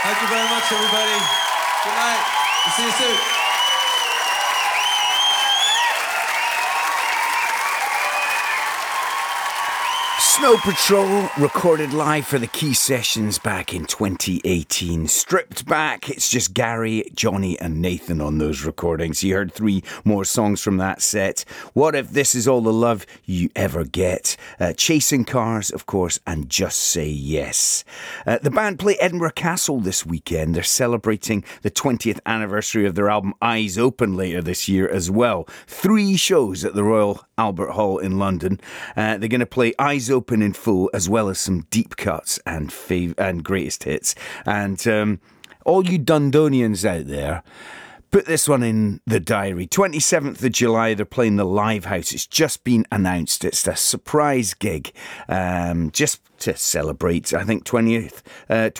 Thank you very much, everybody. Good night. We'll see you soon. Snow Patrol recorded live for the Key Sessions back in 2018. Stripped back, it's just Gary, Johnny and Nathan on those recordings. You heard 3 more songs from that set. What If This Is All the Love You Ever Get? Chasing Cars, of course, and Just Say Yes. The band play Edinburgh Castle this weekend. They're celebrating the 20th anniversary of their album Eyes Open later this year as well. 3 shows at the Royal Albert Hall in London. They're going to play Eyes Open in full, as well as some deep cuts and greatest hits. And all you Dundonians out there, put this one in the diary. 27th of July, they're playing the Live House. It's just been announced. It's a surprise gig, just to celebrate, I think, 20th